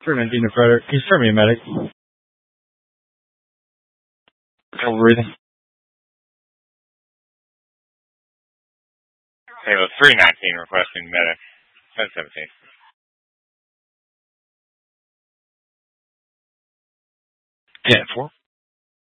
319 to Frederick. Can you start me a medic? Trouble breathing. Halo 319 requesting medic. 1017. Yeah, 4.